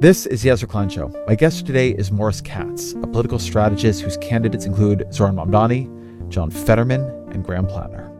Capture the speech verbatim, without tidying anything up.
This is the Ezra Klein Show. My guest today is Morris Katz, a political strategist whose candidates include Zohran Mamdani, John Fetterman, and Graham Plattner.